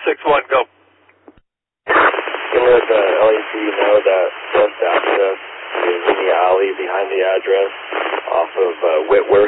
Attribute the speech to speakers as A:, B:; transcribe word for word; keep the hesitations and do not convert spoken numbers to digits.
A: six one, go.
B: Can let the L E C know that west access is in the alley behind the address off of uh, Whitworth.